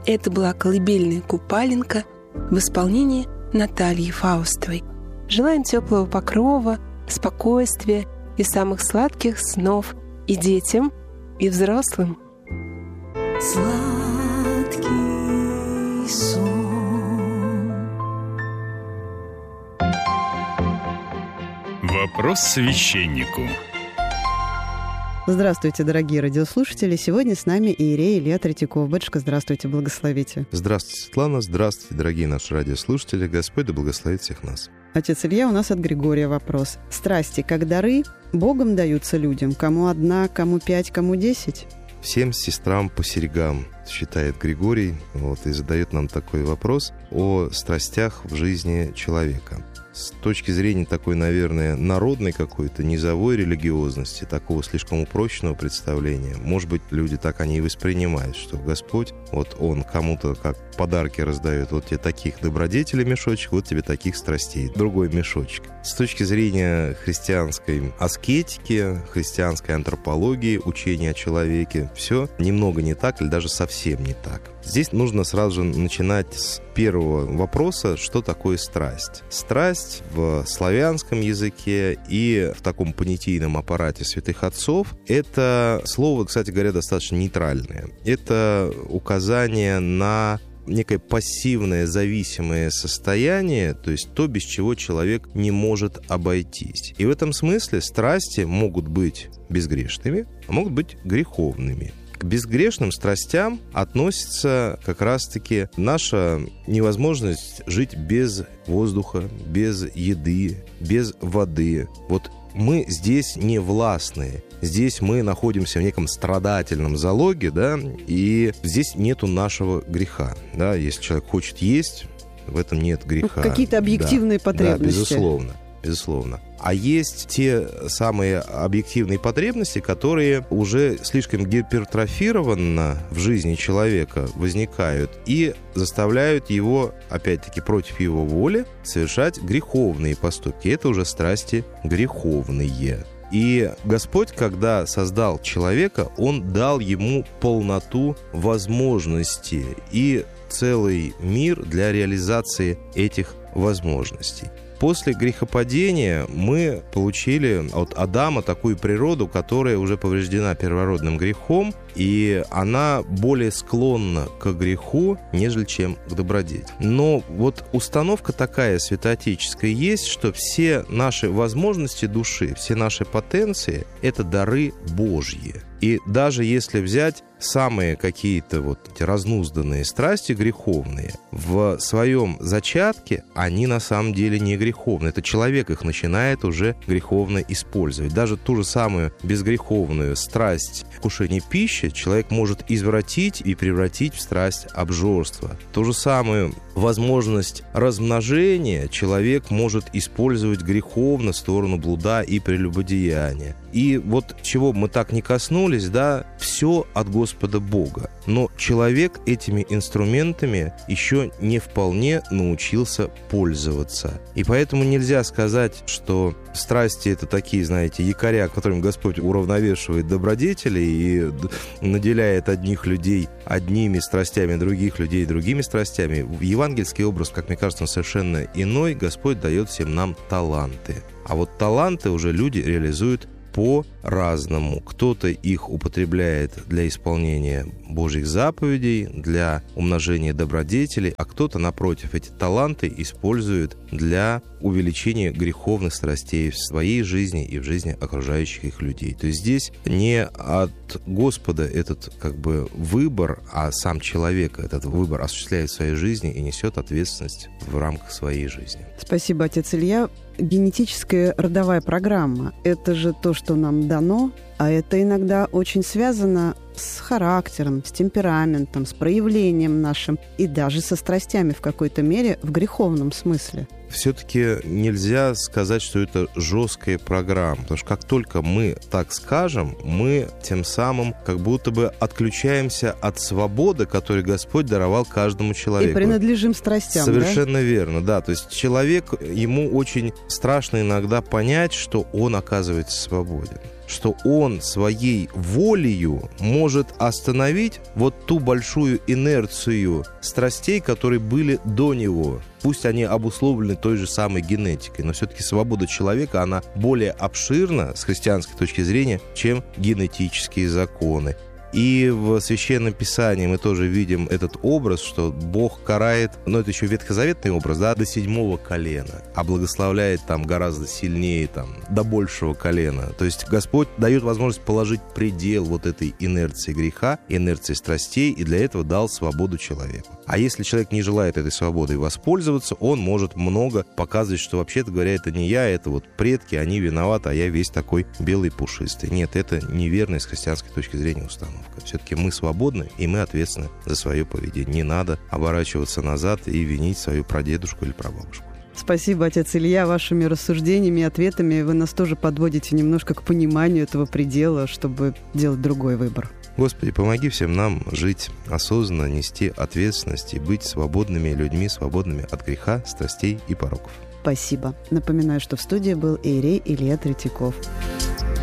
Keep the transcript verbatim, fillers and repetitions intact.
Это была колыбельная «Купаленка» в исполнении Натальи Фаустовой. Желаем теплого покрова, спокойствия и самых сладких снов и детям, и взрослым. Сладкий сон. Вопрос священнику. Здравствуйте, дорогие радиослушатели. Сегодня с нами иерей Илья Третьяков. Батюшка, здравствуйте, благословите. Здравствуйте, Светлана. Здравствуйте, дорогие наши радиослушатели. Господь да благословит всех нас. Отец Илья, у нас от Григория вопрос. Страсти, как дары, Богом даются людям? Кому одна, кому пять, кому десять? Всем сестрам по серьгам, считает Григорий, вот, и задает нам такой вопрос о страстях в жизни человека. С точки зрения такой, наверное, народной какой-то, низовой религиозности, такого слишком упрощенного представления, может быть, люди так они и воспринимают, что Господь, вот Он кому-то как подарки раздает, вот тебе таких добродетелей мешочек, вот тебе таких страстей, другой мешочек. С точки зрения христианской аскетики, христианской антропологии, учения о человеке, все немного не так или даже совсем не так. Здесь нужно сразу же начинать с первого вопроса, что такое страсть. Страсть в славянском языке и в таком понятийном аппарате святых отцов — это слово, кстати говоря, достаточно нейтральное. Это указание на некое пассивное зависимое состояние, то есть то, без чего человек не может обойтись. И в этом смысле страсти могут быть безгрешными, а могут быть греховными. К безгрешным страстям относится как раз-таки наша невозможность жить без воздуха, без еды, без воды. Вот мы здесь не властны. Здесь мы находимся в неком страдательном залоге, да, и здесь нету нашего греха. Да. Если человек хочет есть, в этом нет греха. Ну, какие-то объективные да, потребности. Да, безусловно. Безусловно. А есть те самые объективные потребности, которые уже слишком гипертрофированно в жизни человека возникают и заставляют его, опять-таки, против его воли совершать греховные поступки. Это уже страсти греховные. И Господь, когда создал человека, Он дал ему полноту возможностей и целый мир для реализации этих возможностей. После грехопадения мы получили от Адама такую природу, которая уже повреждена первородным грехом, и она более склонна к греху, нежели чем к добродетели. Но вот установка такая святоотеческая есть, что все наши возможности души, все наши потенции — это дары Божьи. И даже если взять самые какие-то вот эти разнузданные страсти греховные, в своем зачатке они на самом деле не греховны. Это человек их начинает уже греховно использовать. Даже ту же самую безгреховную страсть вкушения пищи человек может извратить и превратить в страсть обжорства. Ту же самую возможность размножения человек может использовать греховно в сторону блуда и прелюбодеяния. И вот чего бы мы так не коснулись, да, все от Господа Бога. Но человек этими инструментами еще не вполне научился пользоваться. И поэтому нельзя сказать, что страсти — это такие, знаете, якоря, которым Господь уравновешивает добродетели и наделяет одних людей одними страстями, других людей другими страстями. Евангельский образ, как мне кажется, он совершенно иной. Господь дает всем нам таланты. А вот таланты уже люди реализуют по-разному. Кто-то их употребляет для исполнения Божьих заповедей, для умножения добродетелей, а кто-то, напротив, эти таланты использует для увеличения греховных страстей в своей жизни и в жизни окружающих их людей. То есть здесь не от Господа этот как бы выбор, а сам человек этот выбор осуществляет в своей жизни и несет ответственность в рамках своей жизни. Спасибо, отец Илья. Генетическая родовая программа – это же то, что нам дано, а это иногда очень связано с характером, с темпераментом, с проявлением нашим и даже со страстями в какой-то мере в греховном смысле. Все-таки нельзя сказать, что это жесткая программа, потому что как только мы так скажем, мы тем самым как будто бы отключаемся от свободы, которую Господь даровал каждому человеку. И принадлежим страстям, Совершенно да? верно, да. То есть человек, ему очень страшно иногда понять, что он оказывается свободен. что он своей волею может остановить вот ту большую инерцию страстей, которые были до него. Пусть они обусловлены той же самой генетикой, но все-таки свобода человека, она более обширна с христианской точки зрения, чем генетические законы. И в Священном Писании мы тоже видим этот образ, что Бог карает, ну это еще ветхозаветный образ, да, до седьмого колена, а благословляет там гораздо сильнее, там, до большего колена. То есть Господь дает возможность положить предел вот этой инерции греха, инерции страстей, и для этого дал свободу человеку. А если человек не желает этой свободой воспользоваться, он может много показывать, что вообще-то говоря, это не я, это вот предки, они виноваты, а я весь такой белый пушистый. Нет, это неверная с христианской точки зрения установка. Все-таки мы свободны, и мы ответственны за свое поведение. Не надо оборачиваться назад и винить свою прадедушку или прабабушку. Спасибо, отец Илья. Вашими рассуждениями и ответами вы нас тоже подводите немножко к пониманию этого предела, чтобы делать другой выбор. Господи, помоги всем нам жить осознанно, нести ответственность и быть свободными людьми, свободными от греха, страстей и пороков. Спасибо. Напоминаю, что в студии был иерей Илья Третьяков.